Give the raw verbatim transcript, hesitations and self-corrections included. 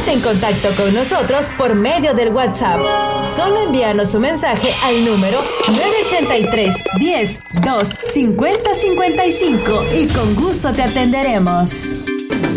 Ponte en contacto con nosotros por medio del WhatsApp. Solo envíanos un mensaje al número nueve ochenta y tres, diez, dos, cincuenta, cincuenta y cinco y con gusto te atenderemos.